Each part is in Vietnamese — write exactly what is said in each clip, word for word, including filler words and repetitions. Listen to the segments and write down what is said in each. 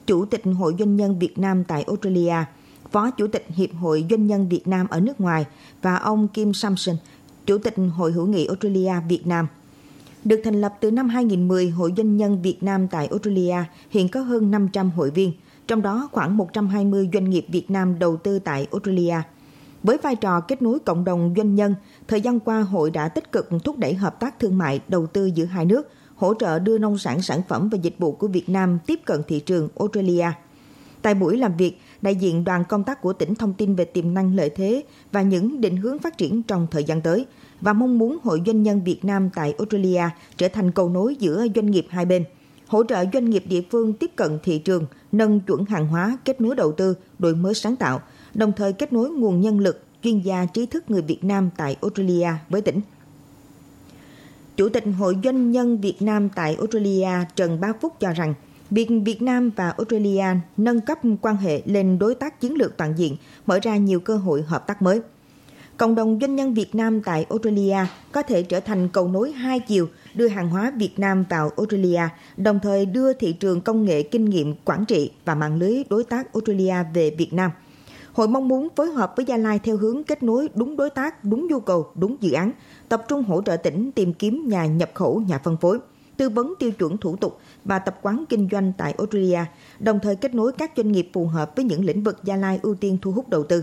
Chủ tịch Hội Doanh nhân Việt Nam tại Australia, Phó Chủ tịch Hiệp hội Doanh nhân Việt Nam ở nước ngoài và ông Kim Samson, Chủ tịch Hội hữu nghị Australia Việt Nam. Được thành lập từ năm hai nghìn không trăm mười, Hội Doanh nhân Việt Nam tại Australia hiện có hơn năm trăm hội viên, trong đó khoảng một trăm hai mươi doanh nghiệp Việt Nam đầu tư tại Australia. Với vai trò kết nối cộng đồng doanh nhân, thời gian qua hội đã tích cực thúc đẩy hợp tác thương mại, đầu tư giữa hai nước, hỗ trợ đưa nông sản, sản phẩm và dịch vụ của Việt Nam tiếp cận thị trường Australia. Tại buổi làm việc, đại diện đoàn công tác của tỉnh thông tin về tiềm năng, lợi thế và những định hướng phát triển trong thời gian tới và mong muốn Hội Doanh nhân Việt Nam tại Australia trở thành cầu nối giữa doanh nghiệp hai bên, hỗ trợ doanh nghiệp địa phương tiếp cận thị trường, nâng chuẩn hàng hóa, kết nối đầu tư, đổi mới sáng tạo, đồng thời kết nối nguồn nhân lực, chuyên gia trí thức người Việt Nam tại Australia với tỉnh. Chủ tịch Hội Doanh nhân Việt Nam tại Australia Trần Bá Phúc cho rằng, việc Việt Nam và Australia nâng cấp quan hệ lên đối tác chiến lược toàn diện mở ra nhiều cơ hội hợp tác mới. Cộng đồng doanh nhân Việt Nam tại Australia có thể trở thành cầu nối hai chiều đưa hàng hóa Việt Nam vào Australia, đồng thời đưa thị trường công nghệ, kinh nghiệm, quản trị và mạng lưới đối tác Australia về Việt Nam. Hội mong muốn phối hợp với Gia Lai theo hướng kết nối đúng đối tác, đúng nhu cầu, đúng dự án, tập trung hỗ trợ tỉnh tìm kiếm nhà nhập khẩu, nhà phân phối, tư vấn tiêu chuẩn thủ tục và tập quán kinh doanh tại Australia, đồng thời kết nối các doanh nghiệp phù hợp với những lĩnh vực Gia Lai ưu tiên thu hút đầu tư.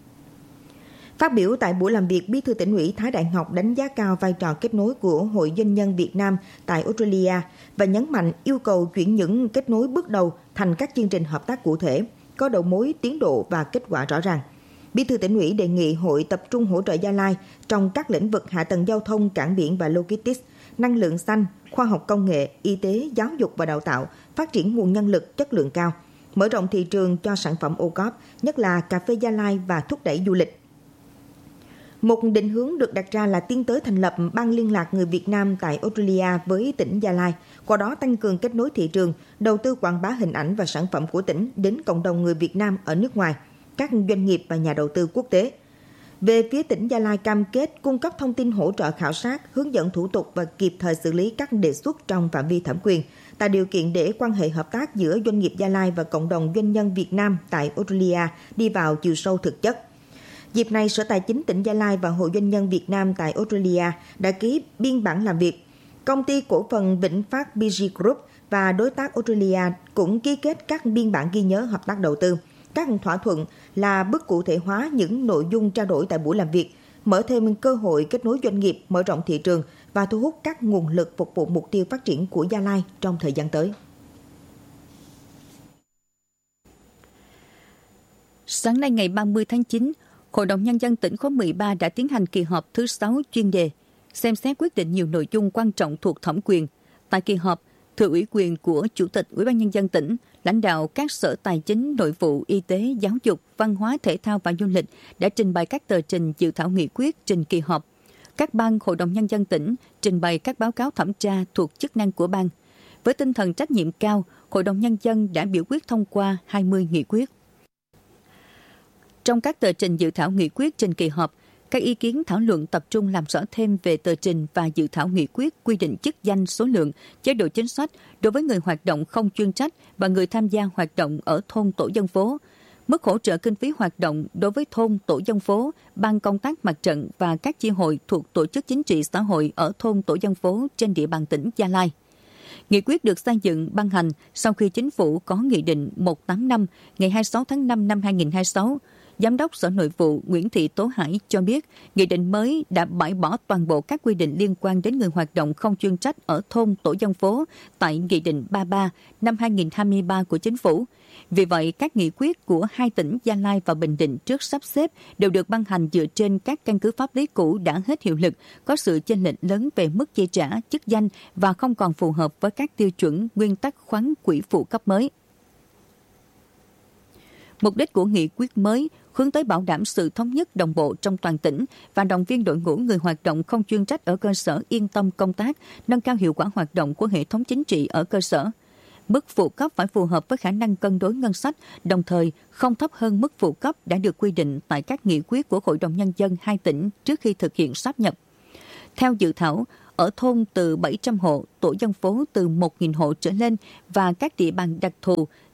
Phát biểu tại buổi làm việc, Bí thư Tỉnh ủy Thái Đại Ngọc đánh giá cao vai trò kết nối của Hội Doanh nhân Việt Nam tại Australia và nhấn mạnh yêu cầu chuyển những kết nối bước đầu thành các chương trình hợp tác cụ thể, có đầu mối, tiến độ và kết quả rõ ràng. Bí thư Tỉnh ủy đề nghị hội tập trung hỗ trợ Gia Lai trong các lĩnh vực hạ tầng giao thông, cảng biển và logistics, năng lượng xanh, khoa học công nghệ, y tế, giáo dục và đào tạo, phát triển nguồn nhân lực chất lượng cao, mở rộng thị trường cho sản phẩm ô cốp, nhất là cà phê Gia Lai và thúc đẩy du lịch. Một định hướng được đặt ra là tiến tới thành lập ban liên lạc người Việt Nam tại Australia với tỉnh Gia Lai, qua đó tăng cường kết nối thị trường, đầu tư quảng bá hình ảnh và sản phẩm của tỉnh đến cộng đồng người Việt Nam ở nước ngoài, các doanh nghiệp và nhà đầu tư quốc tế. Về phía tỉnh Gia Lai cam kết cung cấp thông tin hỗ trợ khảo sát, hướng dẫn thủ tục và kịp thời xử lý các đề xuất trong phạm vi thẩm quyền, tạo điều kiện để quan hệ hợp tác giữa doanh nghiệp Gia Lai và cộng đồng doanh nhân Việt Nam tại Australia đi vào chiều sâu thực chất. Dịp này, Sở Tài chính tỉnh Gia Lai và Hội Doanh nhân Việt Nam tại Australia đã ký biên bản làm việc. Công ty cổ phần Vĩnh Phát bê giê Group và đối tác Australia cũng ký kết các biên bản ghi nhớ hợp tác đầu tư. Các thỏa thuận là bước cụ thể hóa những nội dung trao đổi tại buổi làm việc, mở thêm cơ hội kết nối doanh nghiệp, mở rộng thị trường và thu hút các nguồn lực phục vụ mục tiêu phát triển của Gia Lai trong thời gian tới. Sáng nay ngày ba mươi tháng chín, Hội đồng Nhân dân tỉnh khóa mười ba đã tiến hành kỳ họp thứ sáu chuyên đề, xem xét quyết định nhiều nội dung quan trọng thuộc thẩm quyền. Tại kỳ họp, thừa ủy quyền của Chủ tịch Ủy ban Nhân dân tỉnh, lãnh đạo các sở tài chính, nội vụ, y tế, giáo dục, văn hóa, thể thao và du lịch đã trình bày các tờ trình dự thảo nghị quyết trình kỳ họp. Các ban Hội đồng Nhân dân tỉnh trình bày các báo cáo thẩm tra thuộc chức năng của ban. Với tinh thần trách nhiệm cao, Hội đồng Nhân dân đã biểu quyết thông qua hai mươi nghị quyết. Trong các tờ trình dự thảo nghị quyết trình kỳ họp, các ý kiến thảo luận tập trung làm rõ thêm về tờ trình và dự thảo nghị quyết quy định chức danh, số lượng, chế độ chính sách đối với người hoạt động không chuyên trách và người tham gia hoạt động ở thôn tổ dân phố, mức hỗ trợ kinh phí hoạt động đối với thôn tổ dân phố, ban công tác mặt trận và các chi hội thuộc tổ chức chính trị xã hội ở thôn tổ dân phố trên địa bàn tỉnh Gia Lai. Nghị quyết được xây dựng ban hành sau khi Chính phủ có Nghị định một trăm tám mươi lăm ngày hai mươi sáu tháng năm năm hai nghìn không trăm hai mươi sáu. Giám đốc Sở Nội vụ Nguyễn Thị Tố Hải cho biết, nghị định mới đã bãi bỏ toàn bộ các quy định liên quan đến người hoạt động không chuyên trách ở thôn tổ dân phố tại Nghị định ba mươi ba năm hai nghìn không trăm hai mươi ba của Chính phủ. Vì vậy, các nghị quyết của hai tỉnh Gia Lai và Bình Định trước sắp xếp đều được ban hành dựa trên các căn cứ pháp lý cũ đã hết hiệu lực, có sự chênh lệch lớn về mức chi trả, chức danh và không còn phù hợp với các tiêu chuẩn nguyên tắc khoán quỹ phụ cấp mới. Mục đích của nghị quyết mới hướng tới bảo đảm sự thống nhất đồng bộ trong toàn tỉnh và động viên đội ngũ người hoạt động không chuyên trách ở cơ sở yên tâm công tác, nâng cao hiệu quả hoạt động của hệ thống chính trị ở cơ sở. Mức phụ cấp phải phù hợp với khả năng cân đối ngân sách, đồng thời không thấp hơn mức phụ cấp đã được quy định tại các nghị quyết của Hội đồng Nhân dân hai tỉnh trước khi thực hiện sáp nhập. Theo dự thảo, ở thôn từ bảy trăm hộ, tổ dân phố từ một nghìn hộ trở lên và các địa bàn đặc thù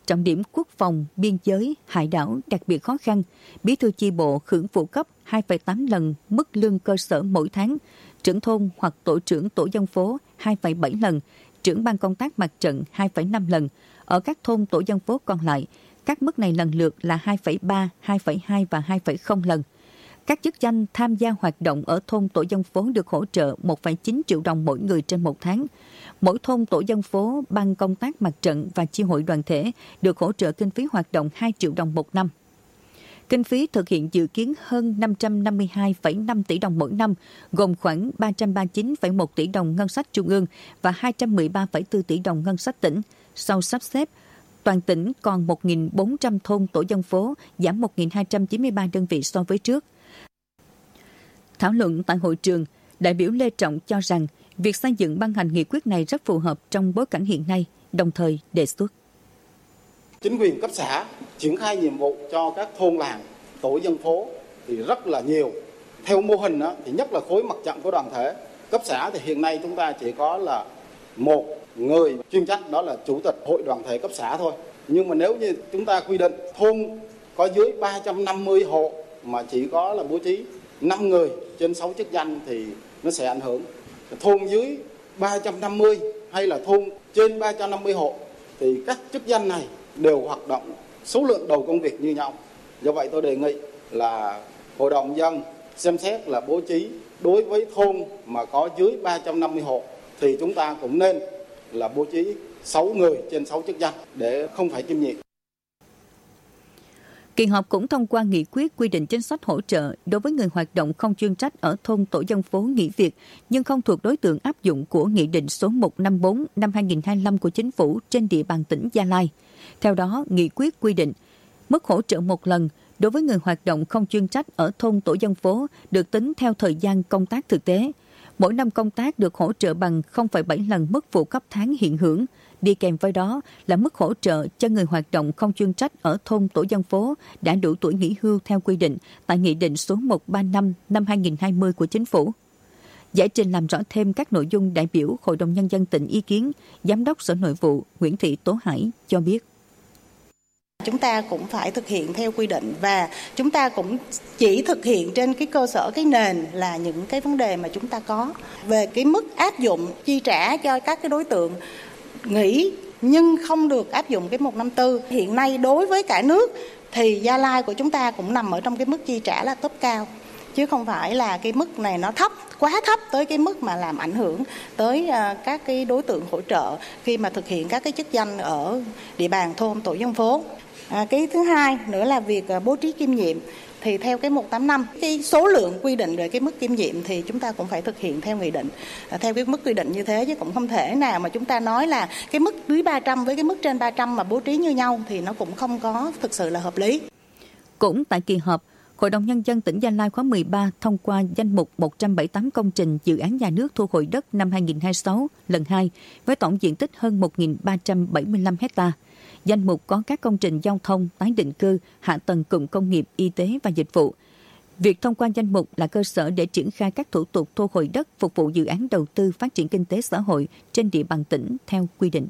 trọng điểm quốc phòng, biên giới, hải đảo đặc biệt khó khăn, bí thư chi bộ hưởng phụ cấp hai phẩy tám lần mức lương cơ sở mỗi tháng, trưởng thôn hoặc tổ trưởng tổ dân phố hai phẩy bảy lần, trưởng ban công tác mặt trận hai phẩy năm lần. Ở các thôn tổ dân phố còn lại, các mức này lần lượt là hai phẩy ba, hai phẩy hai và hai phẩy không lần. Các chức danh tham gia hoạt động ở thôn tổ dân phố được hỗ trợ một phẩy chín triệu đồng mỗi người trên một tháng. Mỗi thôn tổ dân phố, ban công tác mặt trận và chi hội đoàn thể được hỗ trợ kinh phí hoạt động hai triệu đồng một năm. Kinh phí thực hiện dự kiến hơn năm trăm năm mươi hai phẩy năm tỷ đồng mỗi năm, gồm khoảng ba trăm ba mươi chín phẩy một tỷ đồng ngân sách trung ương và hai trăm mười ba phẩy bốn tỷ đồng ngân sách tỉnh. Sau sắp xếp, toàn tỉnh còn một nghìn bốn trăm thôn tổ dân phố, giảm một nghìn hai trăm chín mươi ba đơn vị so với trước. Thảo luận tại hội trường, đại biểu Lê Trọng cho rằng việc xây dựng ban hành nghị quyết này rất phù hợp trong bối cảnh hiện nay, đồng thời đề xuất. Chính quyền cấp xã triển khai nhiệm vụ cho các thôn làng, tổ dân phố thì rất là nhiều. Theo mô hình đó, thì nhất là khối mặt trận của đoàn thể. Cấp xã thì hiện nay chúng ta chỉ có là một người chuyên trách, đó là chủ tịch hội đoàn thể cấp xã thôi. Nhưng mà nếu như chúng ta quy định thôn có dưới ba trăm năm mươi hộ mà chỉ có là bố trí năm người trên sáu chức danh thì nó sẽ ảnh hưởng. Thôn dưới ba trăm năm mươi hay là thôn trên ba trăm năm mươi hộ thì các chức danh này đều hoạt động số lượng đầu công việc như nhau. Do vậy tôi đề nghị là Hội đồng dân xem xét là bố trí đối với thôn mà có dưới ba trăm năm mươi hộ thì chúng ta cũng nên là bố trí sáu người trên sáu chức danh để không phải kiêm nhiệm. Kỳ họp cũng thông qua nghị quyết quy định chính sách hỗ trợ đối với người hoạt động không chuyên trách ở thôn tổ dân phố nghỉ việc nhưng không thuộc đối tượng áp dụng của Nghị định số một trăm năm mươi tư năm hai nghìn không trăm hai mươi lăm của Chính phủ trên địa bàn tỉnh Gia Lai. Theo đó, nghị quyết quy định mức hỗ trợ một lần đối với người hoạt động không chuyên trách ở thôn tổ dân phố được tính theo thời gian công tác thực tế. Mỗi năm công tác được hỗ trợ bằng không phẩy bảy lần mức phụ cấp tháng hiện hưởng. Đi kèm với đó là mức hỗ trợ cho người hoạt động không chuyên trách ở thôn tổ dân phố đã đủ tuổi nghỉ hưu theo quy định tại Nghị định số một trăm ba mươi lăm năm hai nghìn không trăm hai mươi của Chính phủ. Giải trình làm rõ thêm các nội dung đại biểu Hội đồng Nhân dân tỉnh ý kiến, Giám đốc Sở Nội vụ Nguyễn Thị Tố Hải cho biết. Chúng ta cũng phải thực hiện theo quy định và chúng ta cũng chỉ thực hiện trên cái cơ sở cái nền là những cái vấn đề mà chúng ta có. Về cái mức áp dụng chi trả cho các cái đối tượng nghỉ nhưng không được áp dụng cái một trăm năm mươi tư. Hiện nay đối với cả nước thì Gia Lai của chúng ta cũng nằm ở trong cái mức chi trả là top cao. Chứ không phải là cái mức này nó thấp, quá thấp tới cái mức mà làm ảnh hưởng tới các cái đối tượng hỗ trợ khi mà thực hiện các cái chức danh ở địa bàn thôn tổ dân phố. À, cái thứ hai nữa là việc bố trí kiêm nhiệm. Thì theo cái một trăm tám mươi lăm, cái số lượng quy định về cái mức kiêm nhiệm thì chúng ta cũng phải thực hiện theo nghị định, à, theo cái mức quy định như thế, chứ cũng không thể nào mà chúng ta nói là cái mức dưới ba trăm với cái mức trên ba trăm mà bố trí như nhau thì nó cũng không có thực sự là hợp lý. Cũng tại kỳ họp, Hội đồng Nhân dân tỉnh Gia Lai khóa mười ba thông qua danh mục một trăm bảy mươi tám công trình dự án nhà nước thu hồi đất năm hai nghìn không trăm hai mươi sáu lần hai với tổng diện tích hơn một nghìn ba trăm bảy mươi lăm héc ta. Danh mục có các công trình giao thông, tái định cư, hạ tầng cụm công nghiệp, y tế và dịch vụ. Việc thông qua danh mục là cơ sở để triển khai các thủ tục thu hồi đất phục vụ dự án đầu tư phát triển kinh tế xã hội trên địa bàn tỉnh theo quy định.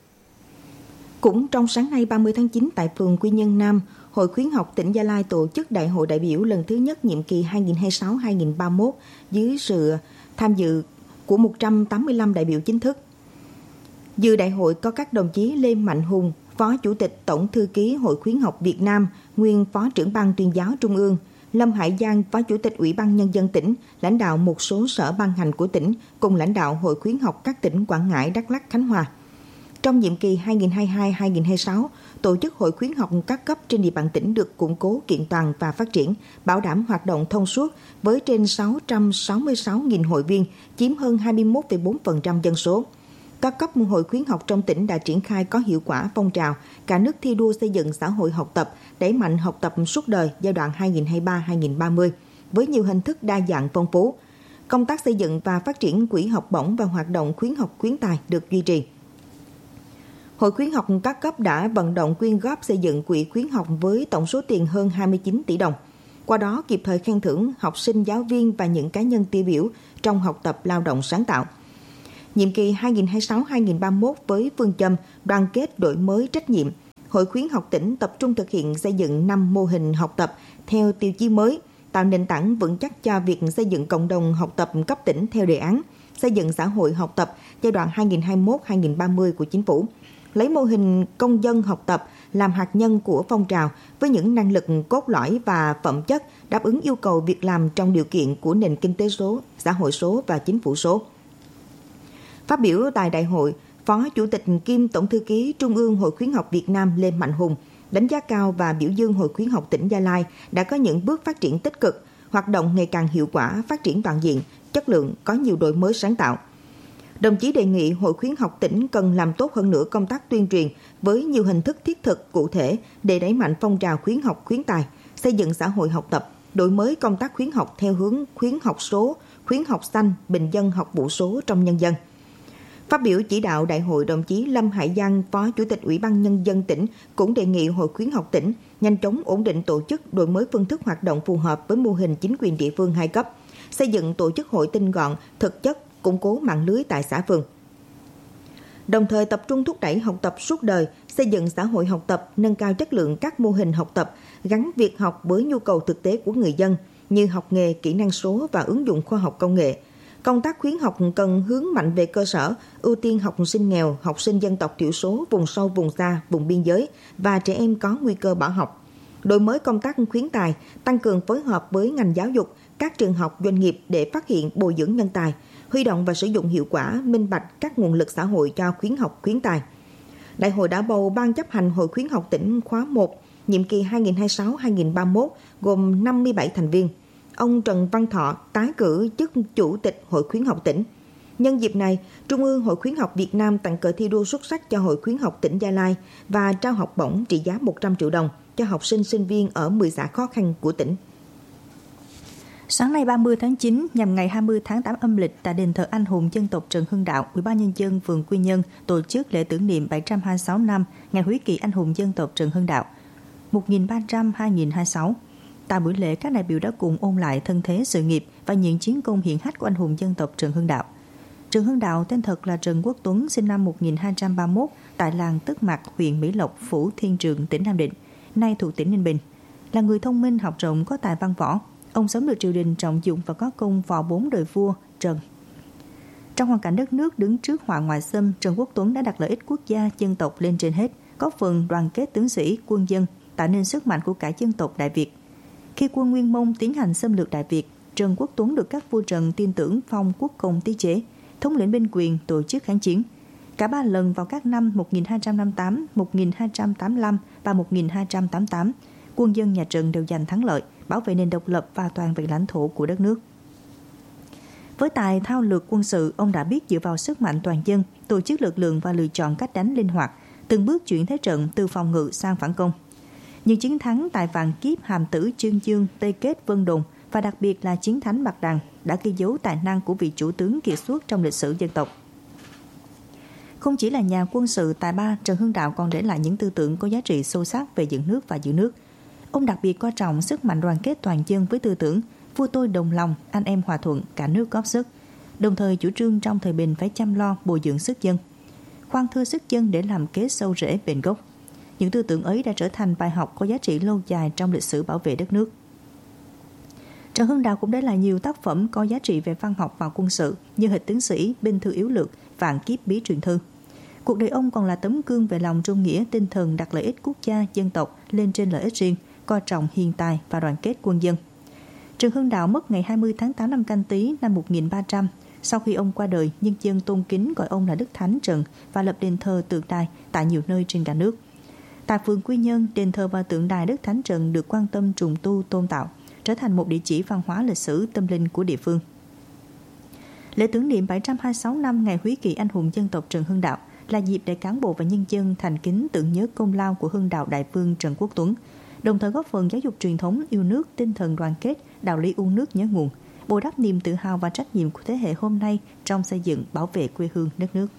Cũng trong sáng nay ba mươi tháng chín tại phường Quy Nhơn Nam, Hội Khuyến học tỉnh Gia Lai tổ chức Đại hội đại biểu lần thứ nhất nhiệm kỳ hai nghìn không trăm hai mươi sáu đến hai nghìn không trăm ba mươi mốt dưới sự tham dự của một trăm tám mươi lăm đại biểu chính thức. Dự đại hội có các đồng chí Lê Mạnh Hùng, Phó Chủ tịch Tổng Thư ký Hội Khuyến học Việt Nam, nguyên Phó trưởng Ban Tuyên giáo Trung ương, Lâm Hải Giang, Phó Chủ tịch Ủy ban Nhân dân tỉnh, lãnh đạo một số sở ban ngành của tỉnh, cùng lãnh đạo Hội Khuyến học các tỉnh Quảng Ngãi, Đắk Lắk, Khánh Hòa. Trong nhiệm kỳ hai nghìn không trăm hai mươi hai đến hai nghìn không trăm hai mươi sáu, tổ chức Hội Khuyến học các cấp trên địa bàn tỉnh được củng cố kiện toàn và phát triển, bảo đảm hoạt động thông suốt với trên sáu trăm sáu mươi sáu nghìn hội viên, chiếm hơn hai mươi mốt phẩy bốn phần trăm dân số. Các cấp hội khuyến học trong tỉnh đã triển khai có hiệu quả phong trào cả nước thi đua xây dựng xã hội học tập, đẩy mạnh học tập suốt đời giai đoạn hai nghìn không trăm hai mươi ba đến hai nghìn không trăm ba mươi với nhiều hình thức đa dạng phong phú. Công tác xây dựng và phát triển quỹ học bổng và hoạt động khuyến học khuyến tài được duy trì. Hội khuyến học các cấp đã vận động quyên góp xây dựng quỹ khuyến học với tổng số tiền hơn hai mươi chín tỷ đồng. Qua đó kịp thời khen thưởng học sinh, giáo viên và những cá nhân tiêu biểu trong học tập lao động sáng tạo. Nhiệm kỳ hai nghìn không trăm hai mươi sáu đến hai nghìn không trăm ba mươi mốt với phương châm đoàn kết, đổi mới, trách nhiệm, Hội khuyến học tỉnh tập trung thực hiện xây dựng năm mô hình học tập theo tiêu chí mới, tạo nền tảng vững chắc cho việc xây dựng cộng đồng học tập cấp tỉnh theo đề án xây dựng xã hội học tập giai đoạn hai nghìn không trăm hai mươi mốt đến hai nghìn không trăm ba mươi của chính phủ. Lấy mô hình công dân học tập làm hạt nhân của phong trào với những năng lực cốt lõi và phẩm chất đáp ứng yêu cầu việc làm trong điều kiện của nền kinh tế số, xã hội số và chính phủ số. Phát biểu tại đại hội, Phó Chủ tịch kiêm Tổng thư ký Trung ương Hội khuyến học Việt Nam Lê Mạnh Hùng đánh giá cao và biểu dương Hội khuyến học tỉnh Gia Lai đã có những bước phát triển tích cực, hoạt động ngày càng hiệu quả, phát triển toàn diện, chất lượng, có nhiều đổi mới sáng tạo. Đồng chí đề nghị Hội khuyến học tỉnh cần làm tốt hơn nữa công tác tuyên truyền với nhiều hình thức thiết thực cụ thể để đẩy mạnh phong trào khuyến học khuyến tài, xây dựng xã hội học tập, đổi mới công tác khuyến học theo hướng khuyến học số, khuyến học xanh, bình dân học vụ số trong nhân dân. Phát biểu chỉ đạo đại hội, đồng chí Lâm Hải Giang, Phó Chủ tịch Ủy ban Nhân dân tỉnh cũng đề nghị Hội khuyến học tỉnh nhanh chóng ổn định tổ chức, đổi mới phương thức hoạt động phù hợp với mô hình chính quyền địa phương hai cấp, xây dựng tổ chức hội tinh gọn, thực chất, củng cố mạng lưới tại xã phường. Đồng thời tập trung thúc đẩy học tập suốt đời, xây dựng xã hội học tập, nâng cao chất lượng các mô hình học tập, gắn việc học với nhu cầu thực tế của người dân như học nghề, kỹ năng số và ứng dụng khoa học công nghệ. Công tác khuyến học cần hướng mạnh về cơ sở, ưu tiên học sinh nghèo, học sinh dân tộc thiểu số, vùng sâu, vùng xa, vùng biên giới và trẻ em có nguy cơ bỏ học. Đổi mới công tác khuyến tài, tăng cường phối hợp với ngành giáo dục, các trường học, doanh nghiệp để phát hiện, bồi dưỡng nhân tài, huy động và sử dụng hiệu quả, minh bạch các nguồn lực xã hội cho khuyến học khuyến tài. Đại hội đã bầu Ban chấp hành Hội khuyến học tỉnh khóa một, nhiệm kỳ hai nghìn không trăm hai mươi sáu đến hai nghìn không trăm ba mươi mốt, gồm năm mươi bảy thành viên. Ông Trần Văn Thọ tái cử chức Chủ tịch Hội khuyến học tỉnh. Nhân dịp này, Trung ương Hội khuyến học Việt Nam tặng cờ thi đua xuất sắc cho Hội khuyến học tỉnh Gia Lai và trao học bổng trị giá một trăm triệu đồng cho học sinh sinh viên ở mười xã khó khăn của tỉnh. Sáng nay ba mươi tháng chín, nhằm ngày hai mươi tháng tám âm lịch, tại đền thờ anh hùng dân tộc Trần Hưng Đạo, Ủy ban Nhân dân phường Quy Nhơn tổ chức lễ tưởng niệm bảy trăm hai mươi sáu năm ngày Huy kỳ anh hùng dân tộc Trần Hưng Đạo một nghìn ba trăm đến hai nghìn không trăm hai mươi sáu. Tại buổi lễ, các đại biểu đã cùng ôn lại thân thế sự nghiệp và những chiến công hiển hách của anh hùng dân tộc Trần Hưng Đạo. Trần Hưng Đạo tên thật là Trần Quốc Tuấn, sinh năm một nghìn hai trăm ba mươi mốt tại làng Tức Mặc, huyện Mỹ Lộc, Phủ Thiên Trường, tỉnh Nam Định, nay thuộc tỉnh Ninh Bình. Là người thông minh, học rộng, có tài văn võ, ông sớm được triều đình trọng dụng và có công vào bốn đời vua Trần. Trong hoàn cảnh đất nước đứng trước họa ngoại xâm, Trần Quốc Tuấn đã đặt lợi ích quốc gia, dân tộc lên trên hết, góp phần đoàn kết tướng sĩ, quân dân, tạo nên sức mạnh của cả dân tộc Đại Việt. Khi quân Nguyên Mông tiến hành xâm lược Đại Việt, Trần Quốc Tuấn được các vua Trần tin tưởng phong quốc công tý chế, thống lĩnh binh quyền, tổ chức kháng chiến. Cả ba lần vào các năm một nghìn hai trăm năm mươi tám, một nghìn hai trăm tám mươi lăm và một nghìn hai trăm tám mươi tám, quân dân nhà Trần đều giành thắng lợi, bảo vệ nền độc lập và toàn vẹn lãnh thổ của đất nước. Với tài thao lược quân sự, ông đã biết dựa vào sức mạnh toàn dân, tổ chức lực lượng và lựa chọn cách đánh linh hoạt, từng bước chuyển thế trận từ phòng ngự sang phản công. Những chiến thắng tại Vạn Kiếp, Hàm Tử, Chương Dương, Tây Kết, Vân Đồn và đặc biệt là chiến thắng Bạch Đằng đã ghi dấu tài năng của vị chủ tướng kiệt xuất trong lịch sử dân tộc. Không chỉ là nhà quân sự tài ba, Trần Hưng Đạo còn để lại những tư tưởng có giá trị sâu sắc về dựng nước và giữ nước. Ông đặc biệt coi trọng sức mạnh đoàn kết toàn dân với tư tưởng vua tôi đồng lòng, anh em hòa thuận, cả nước góp sức. Đồng thời chủ trương trong thời bình phải chăm lo bồi dưỡng sức dân, khoan thưa sức dân để làm kế sâu rễ bền gốc. Những tư tưởng ấy đã trở thành bài học có giá trị lâu dài trong lịch sử bảo vệ đất nước. Trần Hưng Đạo cũng để lại nhiều tác phẩm có giá trị về văn học và quân sự như Hịch tướng sĩ, Binh thư yếu lược, Vạn Kiếp bí truyền thư. Cuộc đời ông còn là tấm gương về lòng trung nghĩa, tinh thần đặt lợi ích quốc gia, dân tộc lên trên lợi ích riêng, coi trọng hiền tài và đoàn kết quân dân. Trần Hưng Đạo mất ngày hai mươi tháng tám năm Canh Tý năm một nghìn ba trăm. Sau khi ông qua đời, nhân dân tôn kính gọi ông là Đức Thánh Trần và lập đền thờ tượng đài tại nhiều nơi trên cả nước. Tại phường Quy Nhơn, đền thờ và tượng đài Đức Thánh Trần được quan tâm trùng tu tôn tạo, trở thành một địa chỉ văn hóa lịch sử tâm linh của địa phương. Lễ tưởng niệm bảy trăm hai mươi sáu năm ngày Huy kỳ anh hùng dân tộc Trần Hưng Đạo là dịp để cán bộ và nhân dân thành kính tưởng nhớ công lao của Hưng Đạo Đại Vương Trần Quốc Tuấn, đồng thời góp phần giáo dục truyền thống yêu nước, tinh thần đoàn kết, đạo lý uống nước nhớ nguồn, bồi đắp niềm tự hào và trách nhiệm của thế hệ hôm nay trong xây dựng bảo vệ quê hương đất nước.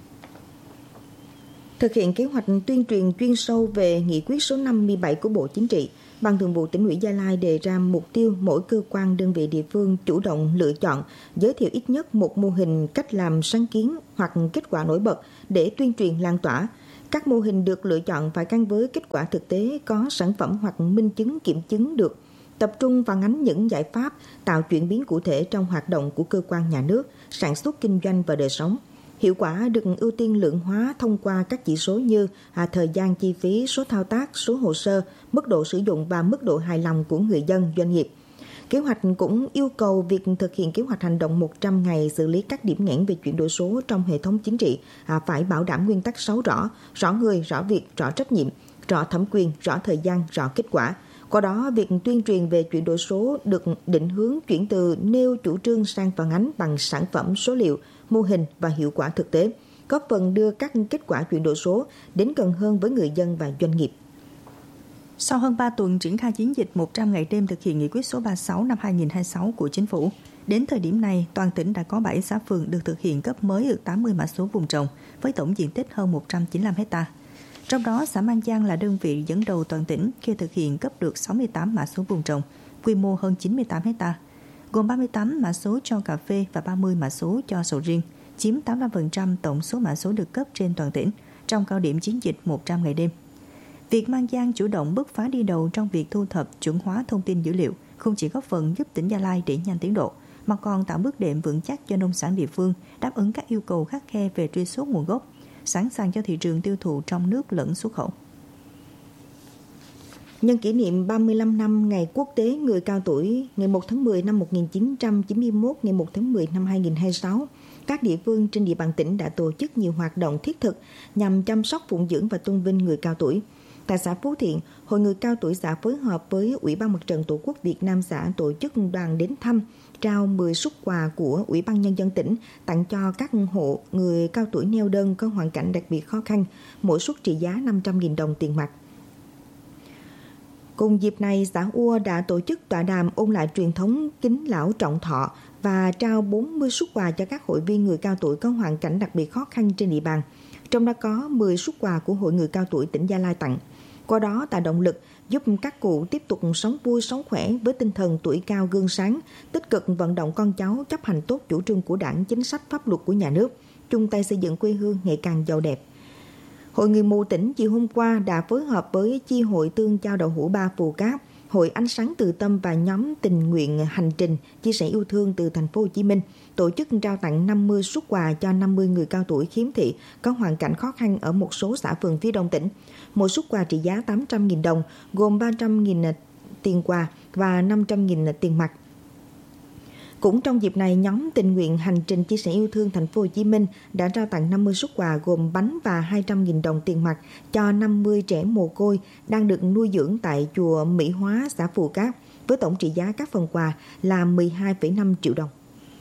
Thực hiện kế hoạch tuyên truyền chuyên sâu về nghị quyết số năm mươi bảy của Bộ Chính trị, Ban Thường vụ Tỉnh ủy Gia Lai đề ra mục tiêu mỗi cơ quan đơn vị địa phương chủ động lựa chọn, giới thiệu ít nhất một mô hình cách làm sáng kiến hoặc kết quả nổi bật để tuyên truyền lan tỏa, Các mô hình được lựa chọn phải gắn với kết quả thực tế, có sản phẩm hoặc minh chứng kiểm chứng được, tập trung phản ánh những giải pháp tạo chuyển biến cụ thể trong hoạt động của cơ quan nhà nước, sản xuất kinh doanh và đời sống. Hiệu quả được ưu tiên lượng hóa thông qua các chỉ số như à, thời gian chi phí, số thao tác, số hồ sơ, mức độ sử dụng và mức độ hài lòng của người dân, doanh nghiệp. Kế hoạch cũng yêu cầu việc thực hiện kế hoạch hành động một trăm ngày xử lý các điểm nghẽn về chuyển đổi số trong hệ thống chính trị à, phải bảo đảm nguyên tắc sáu rõ, rõ người, rõ việc, rõ trách nhiệm, rõ thẩm quyền, rõ thời gian, rõ kết quả. Qua đó, việc tuyên truyền về chuyển đổi số được định hướng chuyển từ nêu chủ trương sang phản ánh bằng sản phẩm, số liệu, mô hình và hiệu quả thực tế, góp phần đưa các kết quả chuyển đổi số đến gần hơn với người dân và doanh nghiệp. Sau hơn ba tuần triển khai chiến dịch một trăm ngày đêm thực hiện nghị quyết số ba mươi sáu năm hai nghìn không trăm hai mươi sáu của Chính phủ, đến thời điểm này, toàn tỉnh đã có bảy xã phường được thực hiện cấp mới được tám mươi mã số vùng trồng với tổng diện tích hơn một trăm chín mươi lăm héc ta. Trong đó, xã Mang Giang là đơn vị dẫn đầu toàn tỉnh khi thực hiện cấp được sáu mươi tám mã số vùng trồng, quy mô hơn chín mươi tám héc ta, gồm ba mươi tám mã số cho cà phê và ba mươi mã số cho sầu riêng, chiếm tám mươi lăm phần trăm tổng số mã số được cấp trên toàn tỉnh trong cao điểm chiến dịch một trăm ngày đêm. Việc Mang Giang chủ động bứt phá đi đầu trong việc thu thập chuẩn hóa thông tin dữ liệu không chỉ góp phần giúp tỉnh Gia Lai đẩy nhanh tiến độ, mà còn tạo bước đệm vững chắc cho nông sản địa phương đáp ứng các yêu cầu khắt khe về truy xuất nguồn gốc, sẵn sàng cho thị trường tiêu thụ trong nước lẫn xuất khẩu. Nhân kỷ niệm ba mươi lăm năm Ngày Quốc tế Người cao tuổi, ngày một tháng mười năm một nghìn chín trăm chín mươi mốt, ngày một tháng mười năm hai nghìn không trăm hai mươi sáu, các địa phương trên địa bàn tỉnh đã tổ chức nhiều hoạt động thiết thực nhằm chăm sóc, phụng dưỡng và tôn vinh người cao tuổi. Tại xã Phú Thiện, Hội Người cao tuổi xã phối hợp với Ủy ban Mặt trận Tổ quốc Việt Nam xã tổ chức đoàn đến thăm, trao mười suất quà của Ủy ban Nhân dân tỉnh tặng cho các hộ người cao tuổi neo đơn có hoàn cảnh đặc biệt khó khăn, mỗi suất trị giá năm trăm nghìn đồng tiền mặt. Cùng dịp này, xã Ua đã tổ chức tọa đàm ôn lại truyền thống kính lão trọng thọ và trao bốn mươi suất quà cho các hội viên người cao tuổi có hoàn cảnh đặc biệt khó khăn trên địa bàn. Trong đó có mười suất quà của Hội Người cao tuổi tỉnh Gia Lai tặng. Qua đó tạo động lực giúp các cụ tiếp tục sống vui, sống khỏe với tinh thần tuổi cao gương sáng, tích cực vận động con cháu chấp hành tốt chủ trương của Đảng, chính sách pháp luật của nhà nước, chung tay xây dựng quê hương ngày càng giàu đẹp. Hội Người mù tỉnh chiều hôm qua đã phối hợp với Chi hội Tương Chao Đậu Hũ Ba Phù Cát, Hội Ánh Sáng Từ Tâm và nhóm tình nguyện hành trình chia sẻ yêu thương từ thành phố Hồ Chí Minh tổ chức trao tặng năm mươi suất quà cho năm mươi người cao tuổi khiếm thị có hoàn cảnh khó khăn ở một số xã phường phía Đông tỉnh. Mỗi suất quà trị giá tám trăm nghìn đồng, gồm ba trăm nghìn tiền quà và năm trăm nghìn tiền mặt. Cũng trong dịp này, nhóm tình nguyện hành trình chia sẻ yêu thương thành phố Hồ Chí Minh đã trao tặng năm mươi suất quà gồm bánh và hai trăm nghìn đồng tiền mặt cho năm mươi trẻ mồ côi đang được nuôi dưỡng tại chùa Mỹ Hóa, xã Phù Cát, với tổng trị giá các phần quà là mười hai phẩy năm triệu đồng.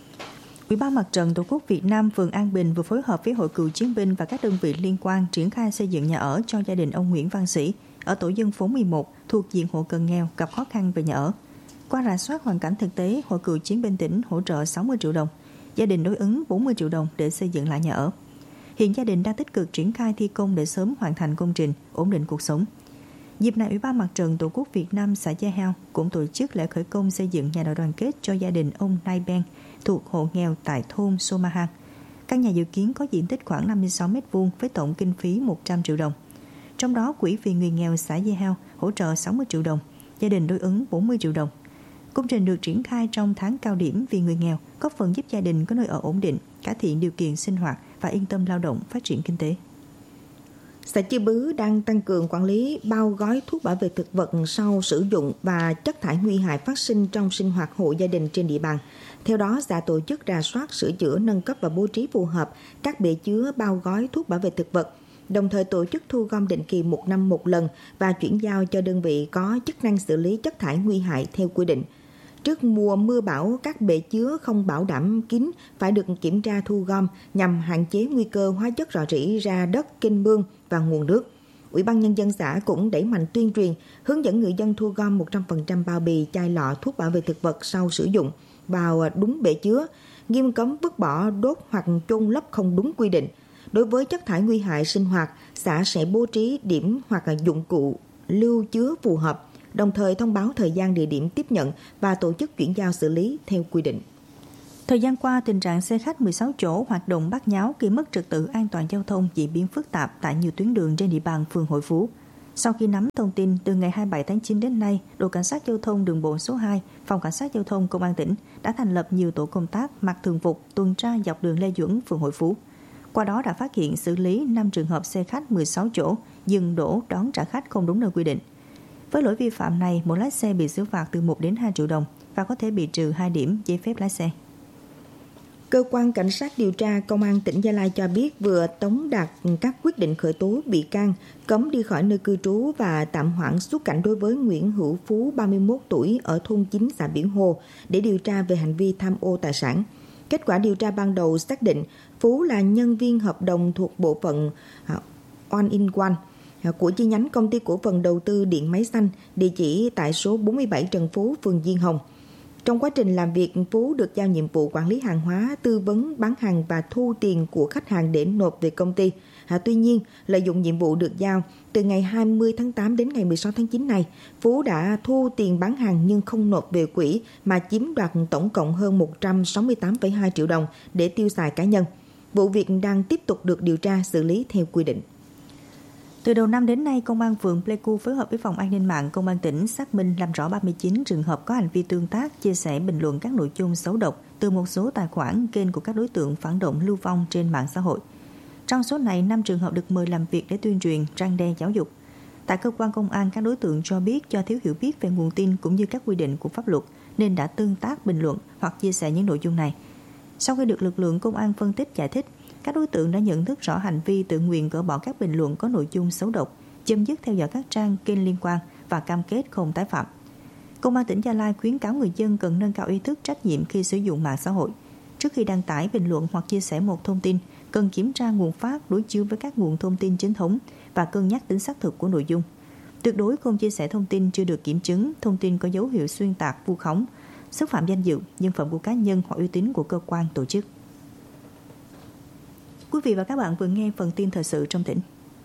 Ủy ban Mặt trận Tổ quốc Việt Nam phường An Bình vừa phối hợp với Hội Cựu chiến binh và các đơn vị liên quan triển khai xây dựng nhà ở cho gia đình ông Nguyễn Văn Sĩ ở tổ dân phố mười một thuộc diện hộ cận nghèo gặp khó khăn về nhà ở. Qua rà soát hoàn cảnh thực tế, Hội Cựu chiến binh tỉnh hỗ trợ sáu mươi triệu đồng, gia đình đối ứng bốn mươi triệu đồng để xây dựng lại nhà ở. Hiện gia đình đang tích cực triển khai thi công để sớm hoàn thành công trình, ổn định cuộc sống. Dịp này, Ủy ban Mặt trận Tổ quốc Việt Nam xã Gia Hao cũng tổ chức lễ khởi công xây dựng nhà đại đoàn kết cho gia đình ông Nai Ben thuộc hộ nghèo tại thôn Somahang. Căn nhà dự kiến có diện tích khoảng năm mươi sáu mét vuông với tổng kinh phí một trăm triệu đồng. Trong đó, Quỹ vì người nghèo xã Gia Hao hỗ trợ sáu mươi triệu đồng, gia đình đối ứng bốn mươi triệu đồng. Công trình được triển khai trong tháng cao điểm vì người nghèo, góp phần giúp gia đình có nơi ở ổn định, cải thiện điều kiện sinh hoạt và yên tâm lao động, phát triển kinh tế. Xã Chư Bứ đang tăng cường quản lý bao gói thuốc bảo vệ thực vật sau sử dụng và chất thải nguy hại phát sinh trong sinh hoạt hộ gia đình trên địa bàn. Theo đó, xã tổ chức rà soát, sửa chữa, nâng cấp và bố trí phù hợp các bể chứa bao gói thuốc bảo vệ thực vật, đồng thời tổ chức thu gom định kỳ một năm một lần và chuyển giao cho đơn vị có chức năng xử lý chất thải nguy hại theo quy định. Trước mùa mưa bão, các bể chứa không bảo đảm kín phải được kiểm tra thu gom nhằm hạn chế nguy cơ hóa chất rò rỉ ra đất, kênh mương và nguồn nước. Ủy ban Nhân dân xã cũng đẩy mạnh tuyên truyền, hướng dẫn người dân thu gom một trăm phần trăm bao bì, chai lọ thuốc bảo vệ thực vật sau sử dụng vào đúng bể chứa, nghiêm cấm vứt bỏ, đốt hoặc chôn lấp không đúng quy định. Đối với chất thải nguy hại sinh hoạt, xã sẽ bố trí điểm hoặc dụng cụ lưu chứa phù hợp, đồng thời thông báo thời gian, địa điểm tiếp nhận và tổ chức chuyển giao xử lý theo quy định. Thời gian qua, tình trạng xe khách mười sáu chỗ hoạt động bát nháo gây mất trật tự an toàn giao thông diễn biến phức tạp tại nhiều tuyến đường trên địa bàn phường Hội Phú. Sau khi nắm thông tin, từ ngày hai mươi bảy tháng chín đến nay, đội cảnh sát giao thông đường bộ số hai, phòng cảnh sát giao thông công an tỉnh đã thành lập nhiều tổ công tác mặc thường phục tuần tra dọc đường Lê Duẩn, phường Hội Phú. Qua đó đã phát hiện xử lý năm trường hợp xe khách mười sáu chỗ dừng đổ đón trả khách không đúng nơi quy định. Với lỗi vi phạm này, mỗi lái xe bị xử phạt từ một đến hai triệu đồng và có thể bị trừ hai điểm giấy phép lái xe. Cơ quan Cảnh sát điều tra Công an tỉnh Gia Lai cho biết vừa tống đạt các quyết định khởi tố bị can, cấm đi khỏi nơi cư trú và tạm hoãn xuất cảnh đối với Nguyễn Hữu Phú, ba mươi mốt tuổi, ở thôn chín xã Biển Hồ để điều tra về hành vi tham ô tài sản. Kết quả điều tra ban đầu xác định Phú là nhân viên hợp đồng thuộc bộ phận One in One của chi nhánh công ty cổ phần đầu tư điện máy xanh, địa chỉ tại số bốn mươi bảy Trần Phú, phường Diên Hồng. Trong quá trình làm việc, Phú được giao nhiệm vụ quản lý hàng hóa, tư vấn bán hàng và thu tiền của khách hàng để nộp về công ty. À, tuy nhiên, lợi dụng nhiệm vụ được giao, từ ngày hai mươi tháng tám đến ngày mười sáu tháng chín này, Phú đã thu tiền bán hàng nhưng không nộp về quỹ mà chiếm đoạt tổng cộng hơn một trăm sáu mươi tám phẩy hai triệu đồng để tiêu xài cá nhân. Vụ việc đang tiếp tục được điều tra xử lý theo quy định. Từ đầu năm đến nay, Công an phường Pleiku phối hợp với Phòng An ninh mạng Công an tỉnh xác minh làm rõ ba mươi chín trường hợp có hành vi tương tác, chia sẻ, bình luận các nội dung xấu độc từ một số tài khoản kênh của các đối tượng phản động lưu vong trên mạng xã hội. Trong số này, năm trường hợp được mời làm việc để tuyên truyền, răn đe giáo dục. Tại cơ quan công an, các đối tượng cho biết do thiếu hiểu biết về nguồn tin cũng như các quy định của pháp luật nên đã tương tác, bình luận hoặc chia sẻ những nội dung này. Sau khi được lực lượng công an phân tích giải thích, các đối tượng đã nhận thức rõ hành vi, tự nguyện gỡ bỏ các bình luận có nội dung xấu độc, chấm dứt theo dõi các trang kênh liên quan và cam kết không tái phạm. Công an tỉnh Gia Lai khuyến cáo người dân cần nâng cao ý thức, trách nhiệm khi sử dụng mạng xã hội. Trước khi đăng tải, bình luận hoặc chia sẻ một thông tin, cần kiểm tra nguồn phát, đối chiếu với các nguồn thông tin chính thống và cân nhắc tính xác thực của nội dung. Tuyệt đối không chia sẻ thông tin chưa được kiểm chứng, thông tin có dấu hiệu xuyên tạc, vu khống, xúc phạm danh dự, nhân phẩm của cá nhân hoặc uy tín của cơ quan, tổ chức. Quý vị và các bạn vừa nghe phần tin thời sự trong tỉnh.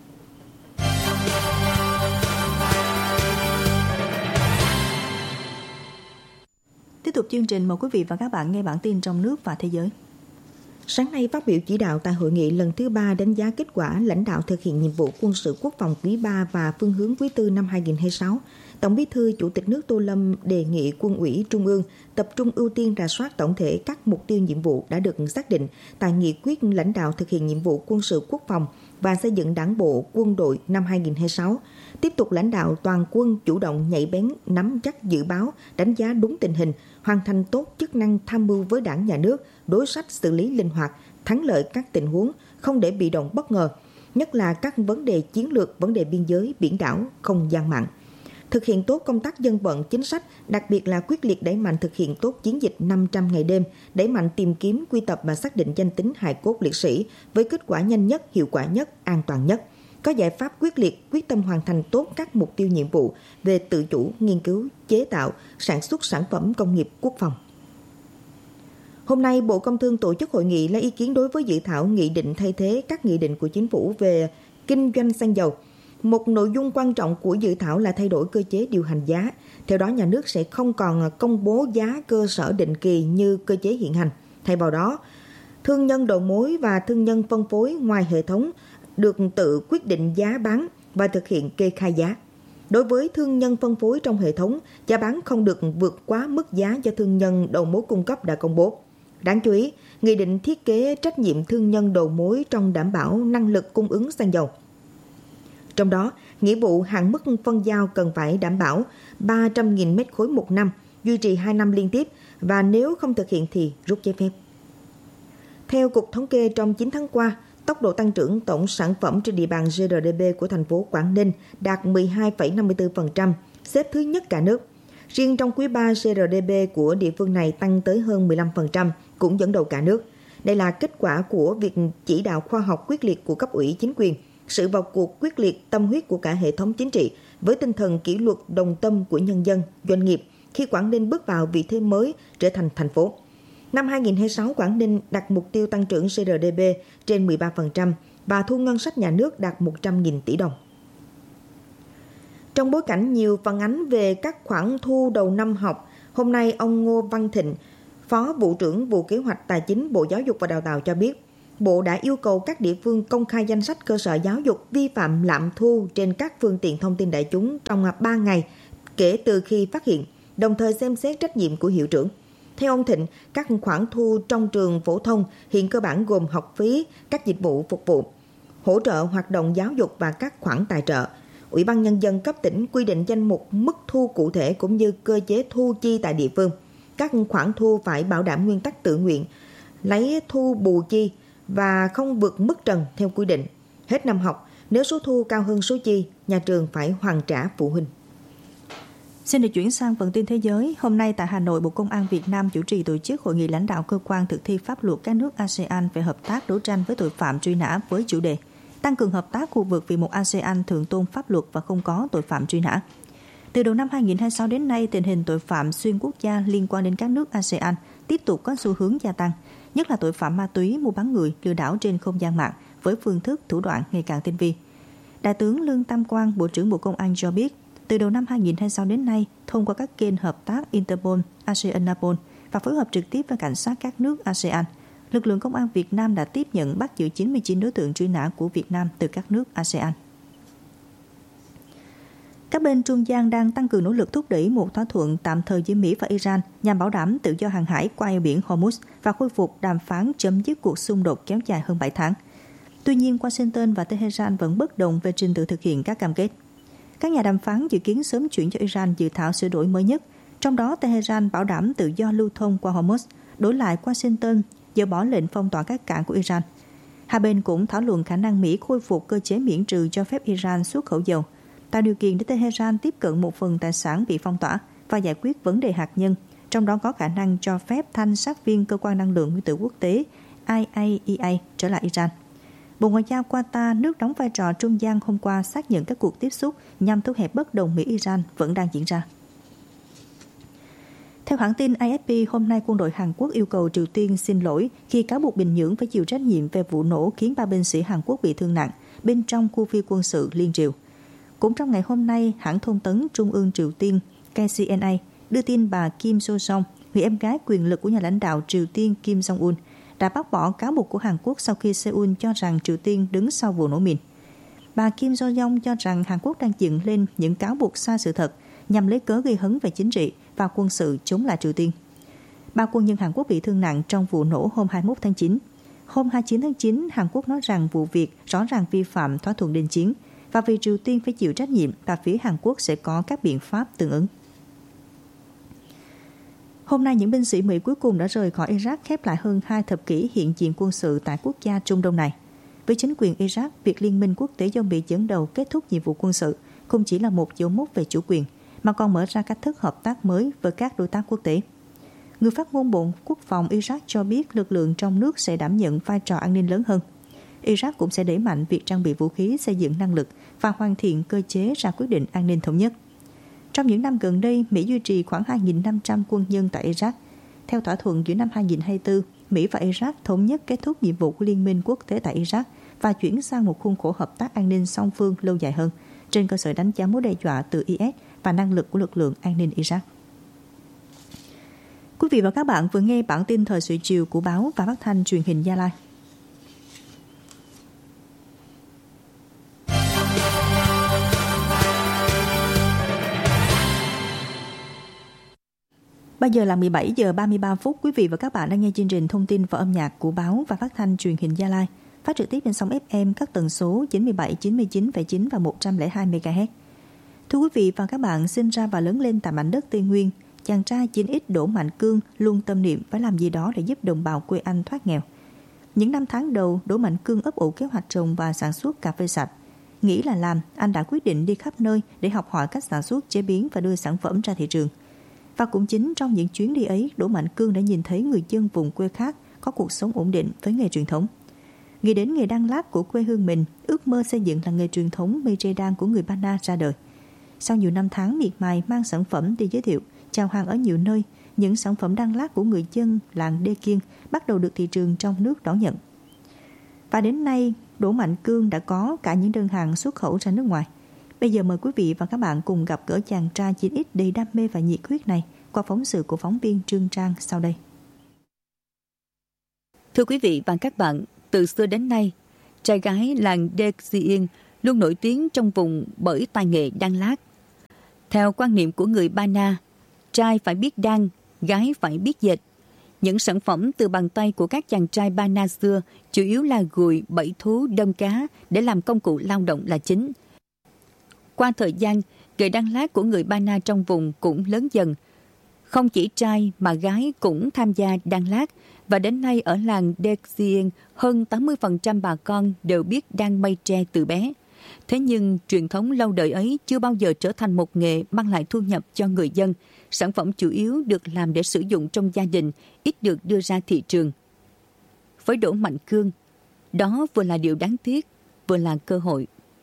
Tiếp tục chương trình, mời quý vị và các bạn nghe bản tin trong nước và thế giới. Sáng nay phát biểu chỉ đạo tại hội nghị lần thứ ba đánh giá kết quả lãnh đạo thực hiện nhiệm vụ quân sự quốc phòng quý ba và phương hướng quý tư năm hai không hai sáu, Tổng Bí thư Chủ tịch nước Tô Lâm đề nghị Quân ủy Trung ương tập trung ưu tiên rà soát tổng thể các mục tiêu nhiệm vụ đã được xác định tại nghị quyết lãnh đạo thực hiện nhiệm vụ quân sự quốc phòng và xây dựng đảng bộ quân đội năm hai không hai sáu, tiếp tục lãnh đạo toàn quân chủ động nhạy bén, nắm chắc dự báo, đánh giá đúng tình hình, hoàn thành tốt chức năng tham mưu với Đảng, Nhà nước, đối sách xử lý linh hoạt, thắng lợi các tình huống, không để bị động bất ngờ, nhất là các vấn đề chiến lược, vấn đề biên giới, biển đảo, không gian mạng. Thực hiện tốt công tác dân vận chính sách, đặc biệt là quyết liệt đẩy mạnh thực hiện tốt chiến dịch năm trăm ngày đêm, đẩy mạnh tìm kiếm, quy tập và xác định danh tính hài cốt liệt sĩ với kết quả nhanh nhất, hiệu quả nhất, an toàn nhất. Có giải pháp quyết liệt, quyết tâm hoàn thành tốt các mục tiêu nhiệm vụ về tự chủ, nghiên cứu, chế tạo, sản xuất sản phẩm công nghiệp quốc phòng. Hôm nay, Bộ Công Thương tổ chức hội nghị lấy ý kiến đối với dự thảo nghị định thay thế các nghị định của Chính phủ về kinh doanh xăng dầu. Một nội dung quan trọng của dự thảo là thay đổi cơ chế điều hành giá. Theo đó, nhà nước sẽ không còn công bố giá cơ sở định kỳ như cơ chế hiện hành. Thay vào đó, thương nhân đầu mối và thương nhân phân phối ngoài hệ thống được tự quyết định giá bán và thực hiện kê khai giá. Đối với thương nhân phân phối trong hệ thống, giá bán không được vượt quá mức giá do thương nhân đầu mối cung cấp đã công bố. Đáng chú ý, nghị định thiết kế trách nhiệm thương nhân đầu mối trong đảm bảo năng lực cung ứng xăng dầu. Trong đó, nghĩa vụ hạn mức phân giao cần phải đảm bảo ba trăm nghìn mét khối một năm, duy trì hai năm liên tiếp và nếu không thực hiện thì rút giấy phép. Theo Cục Thống kê, trong chín tháng qua, tốc độ tăng trưởng tổng sản phẩm trên địa bàn giê rờ đê pê của thành phố Quảng Ninh đạt mười hai phẩy năm mươi tư phần trăm, xếp thứ nhất cả nước. Riêng trong quý ba, giê rờ đê pê của địa phương này tăng tới hơn mười lăm phần trăm, cũng dẫn đầu cả nước. Đây là kết quả của việc chỉ đạo khoa học quyết liệt của cấp ủy chính quyền, sự vào cuộc quyết liệt tâm huyết của cả hệ thống chính trị với tinh thần kỷ luật đồng tâm của nhân dân, doanh nghiệp khi Quảng Ninh bước vào vị thế mới trở thành thành phố. Năm hai không hai sáu, Quảng Ninh đặt mục tiêu tăng trưởng giê rờ đê pê trên mười ba phần trăm và thu ngân sách nhà nước đạt một trăm nghìn tỷ đồng. Trong bối cảnh nhiều phản ánh về các khoản thu đầu năm học, hôm nay ông Ngô Văn Thịnh, Phó Vụ trưởng Vụ Kế hoạch Tài chính Bộ Giáo dục và Đào tạo cho biết, Bộ đã yêu cầu các địa phương công khai danh sách cơ sở giáo dục vi phạm lạm thu trên các phương tiện thông tin đại chúng trong ba ngày kể từ khi phát hiện, đồng thời xem xét trách nhiệm của hiệu trưởng. Theo ông Thịnh, các khoản thu trong trường phổ thông hiện cơ bản gồm học phí, các dịch vụ phục vụ, hỗ trợ hoạt động giáo dục và các khoản tài trợ. Ủy ban Nhân dân cấp tỉnh quy định danh mục mức thu cụ thể cũng như cơ chế thu chi tại địa phương. Các khoản thu phải bảo đảm nguyên tắc tự nguyện, lấy thu bù chi và không vượt mức trần theo quy định. Hết năm học, nếu số thu cao hơn số chi, nhà trường phải hoàn trả phụ huynh. Xin được chuyển sang phần tin thế giới. Hôm nay tại Hà Nội, Bộ Công an Việt Nam chủ trì tổ chức hội nghị lãnh đạo cơ quan thực thi pháp luật các nước a sê an về hợp tác đấu tranh với tội phạm truy nã với chủ đề tăng cường hợp tác khu vực vì một a sê an thượng tôn pháp luật và không có tội phạm truy nã. Từ đầu năm hai không hai sáu đến nay, tình hình tội phạm xuyên quốc gia liên quan đến các nước a sê an tiếp tục có xu hướng gia tăng, nhất là tội phạm ma túy, mua bán người, lừa đảo trên không gian mạng với phương thức thủ đoạn ngày càng tinh vi. Đại tướng Lương Tam Quang, Bộ trưởng Bộ Công an cho biết, từ đầu năm hai không hai sáu đến nay, thông qua các kênh hợp tác Interpol, a sê an Napol và phối hợp trực tiếp với cảnh sát các nước a sê an, lực lượng công an Việt Nam đã tiếp nhận bắt giữ chín mươi chín đối tượng truy nã của Việt Nam từ các nước a sê an. Các bên trung gian đang tăng cường nỗ lực thúc đẩy một thỏa thuận tạm thời giữa Mỹ và Iran nhằm bảo đảm tự do hàng hải qua eo biển Hormuz và khôi phục đàm phán chấm dứt cuộc xung đột kéo dài hơn bảy tháng. Tuy nhiên, Washington và Tehran vẫn bất đồng về trình tự thực hiện các cam kết. Các nhà đàm phán dự kiến sớm chuyển cho Iran dự thảo sửa đổi mới nhất, trong đó Tehran bảo đảm tự do lưu thông qua Hormuz, đổi lại Washington dỡ bỏ lệnh phong tỏa các cảng của Iran. Hai bên cũng thảo luận khả năng Mỹ khôi phục cơ chế miễn trừ cho phép Iran xuất khẩu dầu, tạo điều kiện để Tehran tiếp cận một phần tài sản bị phong tỏa và giải quyết vấn đề hạt nhân, trong đó có khả năng cho phép thanh sát viên Cơ quan Năng lượng Nguyên tử Quốc tế I A E A trở lại Iran. Bộ Ngoại giao Qatar, nước đóng vai trò trung gian, hôm qua xác nhận các cuộc tiếp xúc nhằm thu hẹp bất đồng Mỹ-Iran vẫn đang diễn ra. Theo hãng tin A F P, hôm nay quân đội Hàn Quốc yêu cầu Triều Tiên xin lỗi khi cáo buộc Bình Nhưỡng phải chịu trách nhiệm về vụ nổ khiến ba binh sĩ Hàn Quốc bị thương nặng bên trong khu phi quân sự Liên Triều. Cũng trong ngày hôm nay, hãng thông tấn Trung ương Triều Tiên K C N A đưa tin bà Kim So-song, người em gái quyền lực của nhà lãnh đạo Triều Tiên Kim Jong-un, đã bác bỏ cáo buộc của Hàn Quốc sau khi Seoul cho rằng Triều Tiên đứng sau vụ nổ mìn. Bà Kim So-song cho rằng Hàn Quốc đang dựng lên những cáo buộc sai sự thật nhằm lấy cớ gây hấn về chính trị và quân sự chống lại Triều Tiên. Ba quân nhân Hàn Quốc bị thương nặng trong vụ nổ hôm hai mươi mốt tháng chín. Hôm hai mươi chín tháng chín, Hàn Quốc nói rằng vụ việc rõ ràng vi phạm thỏa thuận đình chiến và vì Triều Tiên phải chịu trách nhiệm và phía Hàn Quốc sẽ có các biện pháp tương ứng. Hôm nay, những binh sĩ Mỹ cuối cùng đã rời khỏi Iraq, khép lại hơn hai thập kỷ hiện diện quân sự tại quốc gia Trung Đông này. Với chính quyền Iraq, việc liên minh quốc tế do Mỹ dẫn đầu kết thúc nhiệm vụ quân sự không chỉ là một dấu mốc về chủ quyền, mà còn mở ra cách thức hợp tác mới với các đối tác quốc tế. Người phát ngôn Bộ Quốc phòng Iraq cho biết lực lượng trong nước sẽ đảm nhận vai trò an ninh lớn hơn. Iraq cũng sẽ đẩy mạnh việc trang bị vũ khí, xây dựng năng lực và hoàn thiện cơ chế ra quyết định an ninh thống nhất. Trong những năm gần đây, Mỹ duy trì khoảng hai nghìn năm trăm quân nhân tại Iraq. Theo thỏa thuận giữa năm hai nghìn không trăm hai mươi tư, Mỹ và Iraq thống nhất kết thúc nhiệm vụ của Liên minh quốc tế tại Iraq và chuyển sang một khuôn khổ hợp tác an ninh song phương lâu dài hơn, trên cơ sở đánh giá mối đe dọa từ I S và năng lực của lực lượng an ninh Iraq. Quý vị và các bạn vừa nghe bản tin thời sự chiều của báo và phát thanh truyền hình Gia Lai. Bây giờ là mười bảy giờ ba mươi ba phút. Quý vị và các bạn đang nghe chương trình thông tin và âm nhạc của báo và phát thanh truyền hình Gia Lai, phát trực tiếp trên sóng ép em các tần số chín mươi bảy, chín mươi chín phẩy chín và một trăm lẻ hai mê ga héc. Thưa quý vị và các bạn, sinh ra và lớn lên tại mảnh đất Tây Nguyên, chàng trai chín x Đỗ Mạnh Cương luôn tâm niệm phải làm gì đó để giúp đồng bào quê anh thoát nghèo. Những năm tháng đầu, Đỗ Mạnh Cương ấp ủ kế hoạch trồng và sản xuất cà phê sạch. Nghĩ là làm, anh đã quyết định đi khắp nơi để học hỏi cách sản xuất, chế biến và đưa sản phẩm ra thị trường. Và cũng chính trong những chuyến đi ấy, Đỗ Mạnh Cương đã nhìn thấy người dân vùng quê khác có cuộc sống ổn định với nghề truyền thống. Nghĩ đến nghề đan lát của quê hương mình, ước mơ xây dựng làng nghề truyền thống mây tre đan của người Ba Na ra đời. Sau nhiều năm tháng miệt mài mang sản phẩm đi giới thiệu, chào hàng ở nhiều nơi, những sản phẩm đan lát của người dân làng Đê Kiên bắt đầu được thị trường trong nước đón nhận. Và đến nay, Đỗ Mạnh Cương đã có cả những đơn hàng xuất khẩu ra nước ngoài. Bây giờ mời quý vị và các bạn cùng gặp gỡ chàng trai chín x đầy đam mê và nhiệt huyết này qua phóng sự của phóng viên Trương Trang sau đây. Thưa quý vị và các bạn, từ xưa đến nay, trai gái làng Đê Di Yên luôn nổi tiếng trong vùng bởi tài nghệ đan lát. Theo quan niệm của người Ba Na, trai phải biết đan, gái phải biết dệt. Những sản phẩm từ bàn tay của các chàng trai Ba Na xưa chủ yếu là gùi, bẫy thú, đâm cá để làm công cụ lao động là chính. Qua thời gian, nghề đan lát của người Ba Na trong vùng cũng lớn dần. Không chỉ trai mà gái cũng tham gia đan lát, và đến nay ở làng Đê Di Yên, hơn tám mươi phần trăm bà con đều biết đan mây tre từ bé. Thế nhưng truyền thống lâu đời ấy chưa bao giờ trở thành một nghề mang lại thu nhập cho người dân. Sản phẩm chủ yếu được làm để sử dụng trong gia đình, ít được đưa ra thị trường. Với Đỗ Mạnh Cương, đó vừa là điều đáng tiếc, vừa là cơ hội.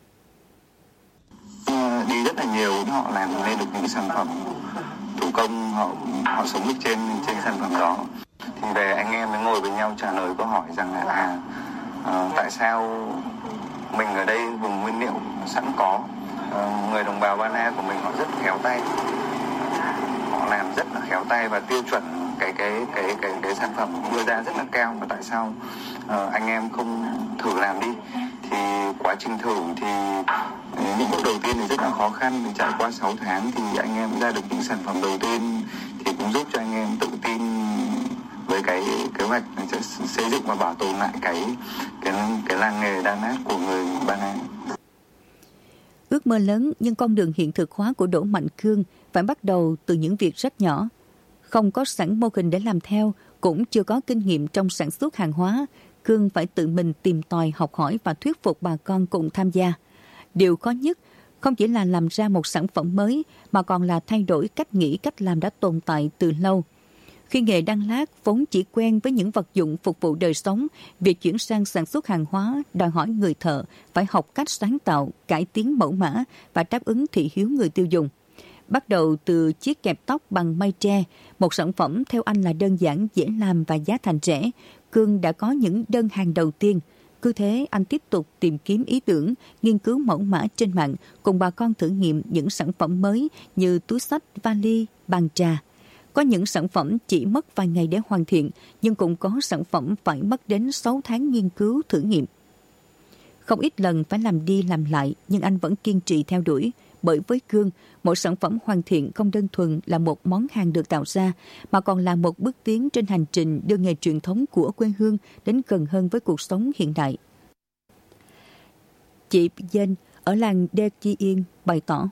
À, đi rất là nhiều, họ làm nên được những sản phẩm thủ công, họ họ sống được trên trên sản phẩm đó. Thì về anh em mới ngồi với nhau trả lời câu hỏi rằng là à, à tại sao mình ở đây vùng nguyên liệu sẵn có, à, người đồng bào Ba Na của mình họ rất khéo tay, họ làm rất là khéo tay và tiêu chuẩn cái cái cái cái cái sản phẩm đưa ra rất là cao, mà tại sao uh, anh em không thử làm đi? Thì quá trình thử thì những bước đầu tiên thì rất là khó khăn, mình trải qua sáu tháng thì anh em ra được những sản phẩm đầu tiên, thì cũng giúp cho anh em tự tin với cái kế hoạch sẽ xây dựng và bảo tồn lại cái cái cái làng nghề đan lát của người Ba Na. Ước mơ lớn nhưng con đường hiện thực hóa của Đỗ Mạnh Cương phải bắt đầu từ những việc rất nhỏ. Không có sẵn mô hình để làm theo, cũng chưa có kinh nghiệm trong sản xuất hàng hóa, Cương phải tự mình tìm tòi, học hỏi và thuyết phục bà con cùng tham gia. Điều khó nhất không chỉ là làm ra một sản phẩm mới, mà còn là thay đổi cách nghĩ, cách làm đã tồn tại từ lâu. Khi nghề đan lát vốn chỉ quen với những vật dụng phục vụ đời sống, việc chuyển sang sản xuất hàng hóa đòi hỏi người thợ phải học cách sáng tạo, cải tiến mẫu mã và đáp ứng thị hiếu người tiêu dùng. Bắt đầu từ chiếc kẹp tóc bằng mây tre, một sản phẩm theo anh là đơn giản, dễ làm và giá thành rẻ, Cương đã có những đơn hàng đầu tiên. Cứ thế anh tiếp tục tìm kiếm ý tưởng, nghiên cứu mẫu mã trên mạng, cùng bà con thử nghiệm những sản phẩm mới như túi xách, vali, bàn trà. Có những sản phẩm chỉ mất vài ngày để hoàn thiện, nhưng cũng có sản phẩm phải mất đến sáu tháng nghiên cứu thử nghiệm. Không ít lần phải làm đi làm lại, nhưng anh vẫn kiên trì theo đuổi. Bởi với Cương, mỗi sản phẩm hoàn thiện không đơn thuần là một món hàng được tạo ra, mà còn là một bước tiến trên hành trình đưa nghề truyền thống của quê hương đến gần hơn với cuộc sống hiện đại. Chị Dân ở làng Đê Di Yên bày tỏ.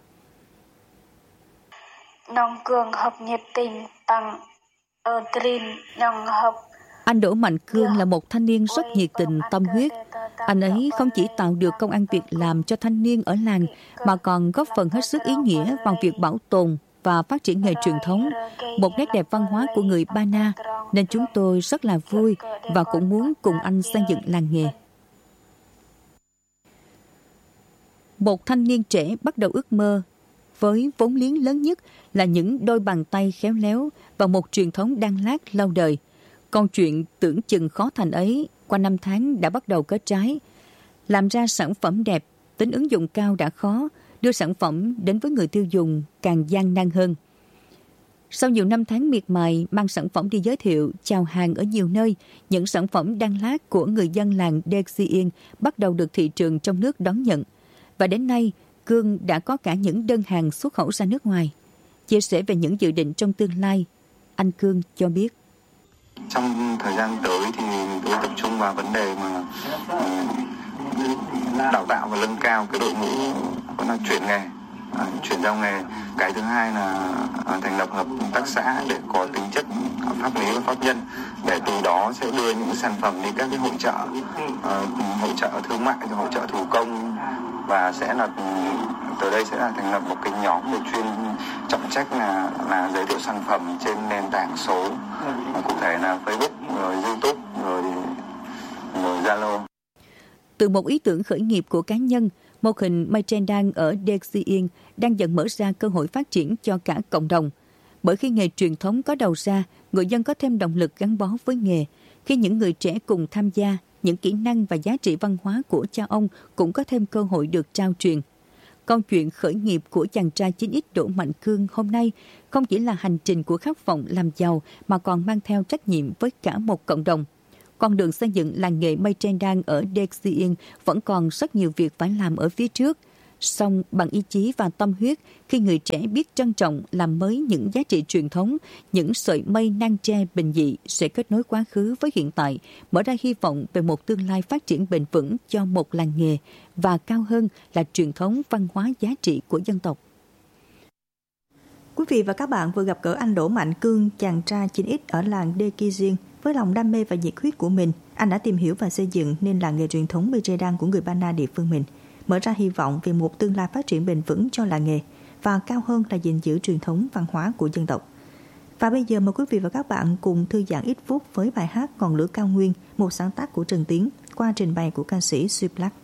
Nông Cương hợp nhiệt tình tăng ở Trin nông hợp. Anh Đỗ Mạnh Cương là một thanh niên rất nhiệt tình, tâm huyết. Anh ấy không chỉ tạo được công ăn việc làm cho thanh niên ở làng, mà còn góp phần hết sức ý nghĩa vào việc bảo tồn và phát triển nghề truyền thống, một nét đẹp văn hóa của người Ba Na, nên chúng tôi rất là vui và cũng muốn cùng anh xây dựng làng nghề. Một thanh niên trẻ bắt đầu ước mơ với vốn liếng lớn nhất là những đôi bàn tay khéo léo và một truyền thống đan lát lâu đời. Câu chuyện tưởng chừng khó thành ấy, qua năm tháng đã bắt đầu có trái. Làm ra sản phẩm đẹp, tính ứng dụng cao đã khó, đưa sản phẩm đến với người tiêu dùng càng gian nan hơn. Sau nhiều năm tháng miệt mài mang sản phẩm đi giới thiệu, chào hàng ở nhiều nơi, những sản phẩm đan lát của người dân làng Đê Di Yên bắt đầu được thị trường trong nước đón nhận. Và đến nay, Cương đã có cả những đơn hàng xuất khẩu ra nước ngoài. Chia sẻ về những dự định trong tương lai, anh Cương cho biết. Trong thời gian tới thì tôi tập trung vào vấn đề mà đào tạo và nâng cao cái đội ngũ, vẫn là chuyển nghề, à, chuyển giao nghề. Cái thứ hai là à, thành lập hợp tác xã để có tính chất pháp lý và pháp nhân, để từ đó sẽ đưa những sản phẩm đi các cái hội chợ, à, hội chợ thương mại, hội chợ thủ công, và sẽ là từ đây sẽ là thành lập một cái nhóm để chuyên trọng trách là là giới thiệu sản phẩm trên nền tảng số, cụ thể là Facebook, rồi YouTube, rồi rồi Zalo. Từ một ý tưởng khởi nghiệp của cá nhân, mô hình mây tre đan ở Đê Di Yên đang dần mở ra cơ hội phát triển cho cả cộng đồng. Bởi khi nghề truyền thống có đầu ra, người dân có thêm động lực gắn bó với nghề. Khi những người trẻ cùng tham gia, những kỹ năng và giá trị văn hóa của cha ông cũng có thêm cơ hội được trao truyền. Câu chuyện khởi nghiệp của chàng trai chín x Đỗ Mạnh Cương hôm nay không chỉ là hành trình của khát vọng làm giàu, mà còn mang theo trách nhiệm với cả một cộng đồng. con đường xây dựng làng nghề mây tre đan ở Đê Xi Yên vẫn còn rất nhiều việc phải làm ở phía trước. Song bằng ý chí và tâm huyết, khi người trẻ biết trân trọng làm mới những giá trị truyền thống, những sợi mây nan tre bình dị sẽ kết nối quá khứ với hiện tại, mở ra hy vọng về một tương lai phát triển bền vững cho một làng nghề và cao hơn là truyền thống văn hóa giá trị của dân tộc. Quý vị và các bạn vừa gặp gỡ anh Đỗ Mạnh Cương, chàng trai chín x ở làng Đê Ki Riêng. Với lòng đam mê và nhiệt huyết của mình, anh đã tìm hiểu và xây dựng nên làng nghề truyền thống mây tre đan của người Ba Na địa phương mình, mở ra hy vọng về một tương lai phát triển bền vững cho làng nghề và cao hơn là gìn giữ truyền thống văn hóa của dân tộc. Và bây giờ mời quý vị và các bạn cùng thư giãn ít phút với bài hát Ngọn lửa cao nguyên, một sáng tác của Trần Tiến qua trình bày của ca sĩ Suy Black.